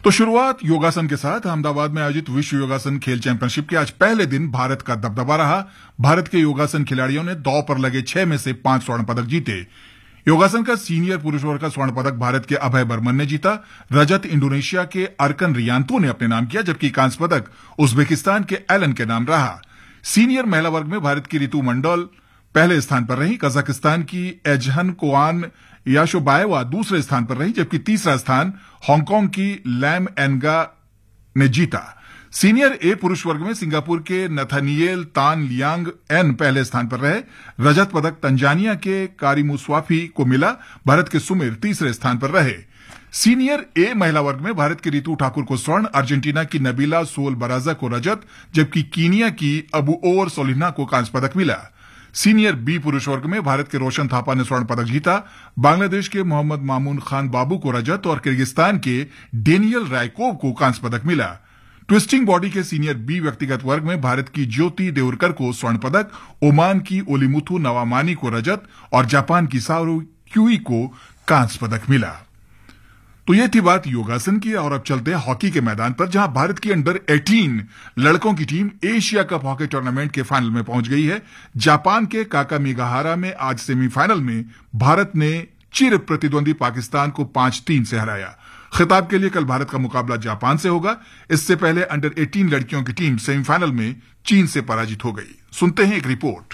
तो शुरुआत योगासन के साथ अहमदाबाद में आयोजित विश्व योगासन खेल चैंपियनशिप के आज पहले दिन भारत का दबदबा रहा। भारत के योगासन खिलाड़ियों ने दांव पर लगे 6 में से 5 स्वर्ण पदक जीते। योगासन का सीनियर पुरुष वर्ग का स्वर्ण पदक भारत के अभय बर्मन ने जीता। रजत इंडोनेशिया के अर्कन रियांतो ने अपने नाम किया, जबकि कांस्य पदक उज्बेकिस्तान के एलन के नाम रहा। सीनियर महिला वर्ग में भारत की रितु मंडल पहले स्थान पर रही। कजाकिस्तान की एजहन कोआन याशोबाएवा दूसरे स्थान पर रही, जबकि तीसरा स्थान हांगकांग की लैम एनगा ने जीता। सीनियर ए पुरुष वर्ग में सिंगापुर के नथानिएल तान लियांग एन पहले स्थान पर रहे। रजत पदक तंजानिया के कारिमुस्वाफी को मिला। भारत के सुमिर तीसरे स्थान पर रहे। सीनियर ए महिला वर्ग में भारत की रितु ठाकुर को स्वर्ण, अर्जेंटीना की नबीला सोल बराजा को रजत, जबकि कीनिया की अबू ओर सोलिना को कांस्य पदक मिला। सीनियर बी पुरुष वर्ग में भारत के रोशन थापा ने स्वर्ण पदक जीता। बांग्लादेश के मोहम्मद मामून खान बाबू को रजत और किर्गिस्तान के डेनियल रायकोव को कांस्य पदक मिला। ट्विस्टिंग बॉडी के सीनियर बी व्यक्तिगत वर्ग में भारत की ज्योति देवरकर को स्वर्ण पदक, ओमान की ओलीमुथु नवामानी को रजत और जापान की सारू क्यूई को कांस्य पदक मिला। तो ये थी बात योगासन की। और अब चलते हैं हॉकी के मैदान पर, जहां भारत की अंडर 18 लड़कों की team Asia cup hockey tournament के फाइनल में पहुंच गई है। जापान के काकामीगाहारा में आज सेमीफाइनल में भारत ने चिर प्रतिद्वंदी पाकिस्तान को 5-3 से हराया। खिताब के लिए कल भारत का मुकाबला जापान से होगा। इससे पहले अंडर 18 लड़कियों की टीम सेमीफाइनल में चीन से पराजित हो गई। सुनते हैं एक रिपोर्ट।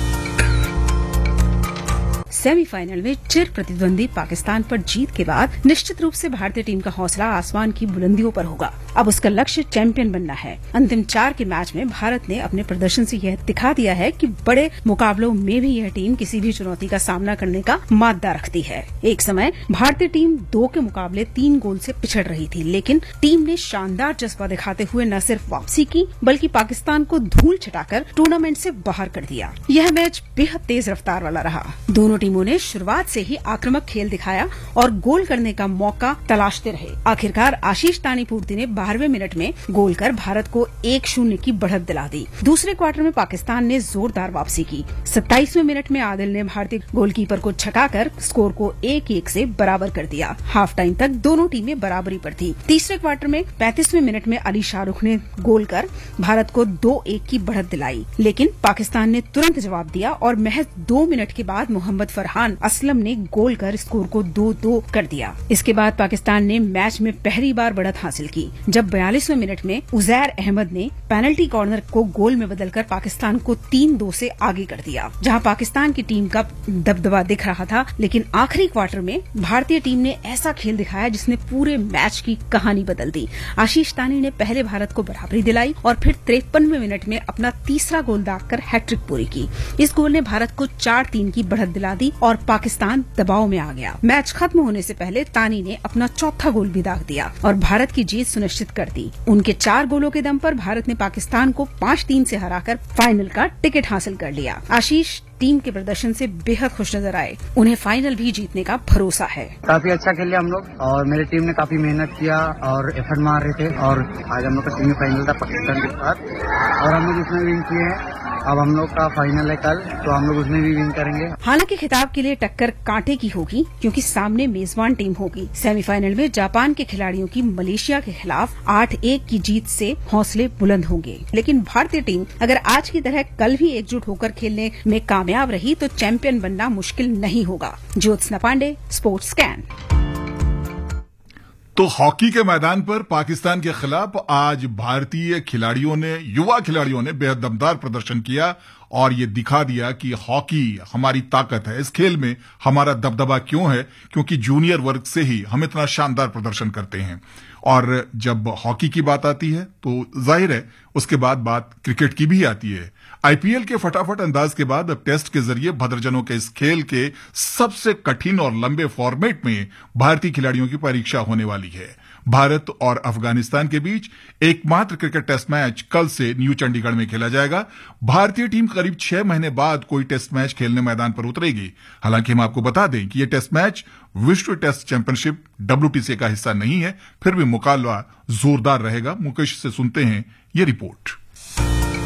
सेमीफाइनल में चिर प्रतिद्वंदी पाकिस्तान पर जीत के बाद निश्चित रूप से भारतीय टीम का हौसला आसमान की बुलंदियों पर होगा। अब उसका लक्ष्य चैंपियन बनना है। अंतिम 4 के मैच में भारत ने अपने प्रदर्शन से यह दिखा दिया है कि बड़े मुकाबलों में भी यह टीम किसी भी चुनौती का सामना करने का माद्दा रखती है। एक समय भारतीय टीम 2 के मुकाबले 3 गोल से पिछड़ रही थी, लेकिन टीम ने शानदार जज्बा दिखाते हुए न सिर्फ वापसी की, बल्कि पाकिस्तान को धूल चटाकर टूर्नामेंट से बाहर कर दिया। यह मैच बेहद तेज रफ्तार वाला रहा। दोनों टीमों ने शुरुआत से ही आक्रामक खेल दिखाया और गोल करने का मौका तलाशते रहे। आखिरकार आशीष तानीपूर्ति ने 12वें मिनट में गोल कर भारत को 1-0 की बढ़त दिला दी। दूसरे क्वार्टर में पाकिस्तान ने जोरदार वापसी की। 27वें मिनट में आदिल ने भारतीय गोलकीपर को छकाकर स्कोर को 1-1 से बराबर कर दिया। हाफ टाइम तक दोनों टीमें बराबरी पर थी। तीसरे क्वार्टर में 35वें मिनट में अली शाहरुख ने गोल कर भारत को 2-1 की बढ़त दिलाई, लेकिन पाकिस्तान ने तुरंत जवाब दिया और महज 2 मिनट के बाद मोहम्मद फरहान असलम ने गोल कर स्कोर को 2-2 कर दिया। इसके बाद पाकिस्तान ने मैच में पहली बार बढ़त हासिल की, जब 42वें मिनट में उजैर अहमद ने पेनल्टी कॉर्नर को गोल में बदलकर पाकिस्तान को 3-2 से आगे कर दिया। जहां पाकिस्तान की टीम का दबदबा दिख रहा था, लेकिन आखिरी क्वार्टर में भारतीय टीम ने ऐसा खेल दिखाया जिसने पूरे मैच की कहानी बदल दी। आशीष तानी ने पहले भारत को बराबरी दिलाई और फिर 53वें मिनट में अपना तीसरा गोल दागकर हैट्रिक पूरी की। इस गोल ने भारत को 4-3 की बढ़त दिला दी और पाकिस्तान दबाव में आ गया। मैच खत्म होने से पहले तानी ने अपना चौथा गोल भी दाग दिया और भारत की जीत सुनिश्चित कर दी। उनके 4 गोलों के दम पर भारत ने पाकिस्तान को 5-3 से हराकर फाइनल का टिकट हासिल कर लिया। आशीष टीम के प्रदर्शन से बेहद खुश नजर आए। उन्हें फाइनल भी जीतने का भरोसा है। काफी अच्छा खेले हम लोग और मेरी टीम ने काफी मेहनत किया और एफर्ट मार रहे थे और आज हम लोग का सेमीफाइनल था पाकिस्तान के साथ और हम लोग उसमें विन किए हैं। अब हम लोग का फाइनल है कल, तो हम लोग उसमें भी विन करेंगे। हालांकि खिताब के लिए टक्कर कांटे की होगी, क्योंकि सामने मेजबान टीम होगी। सेमीफाइनल में जापान के खिलाड़ियों की मलेशिया के खिलाफ 8-1 की जीत से हौसले बुलंद होंगे। लेकिन भारतीय टीम अगर आज की तरह कल भी एकजुट होकर खेलने में कामयाब रही तो चैंपियन बनना मुश्किल नहीं होगा। Jyotsna Pandey, sports scan. तो हॉकी के मैदान पर पाकिस्तान के खिलाफ आज भारतीय खिलाड़ियों ने, युवा खिलाड़ियों ने बेहद दमदार प्रदर्शन किया और ये दिखा दिया कि हॉकी हमारी ताकत है। इस खेल में हमारा दबदबा क्यों है, क्योंकि जूनियर वर्ग से ही हम इतना शानदार प्रदर्शन करते हैं। और जब हॉकी की बात आती है तो जाहिर है उसके बाद बात क्रिकेट की भी आती है। आईपीएल के फटाफट अंदाज के बाद अब टेस्ट के जरिए भद्रजनों के इस खेल के सबसे कठिन और लंबे फॉर्मेट में भारतीय खिलाड़ियों की परीक्षा होने वाली है। भारत और अफगानिस्तान के बीच एकमात्र क्रिकेट टेस्ट मैच कल से न्यू चंडीगढ़ में खेला जाएगा। भारतीय टीम करीब 6 महीने बाद कोई टेस्ट मैच खेलने मैदान पर उतरेगी। हालांकि हम आपको बता दें कि यह टेस्ट मैच विश्व टेस्ट चैंपियनशिप WTC का हिस्सा नहीं है, फिर भी मुकाबला जोरदार रहेगा। मुकेश से सुनते हैं ये रिपोर्ट।